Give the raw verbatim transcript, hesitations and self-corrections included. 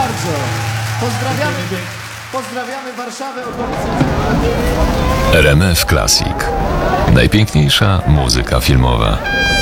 bardzo. Pozdrawiamy, pozdrawiamy Warszawę, okolice. R M F Classic. Najpiękniejsza muzyka filmowa.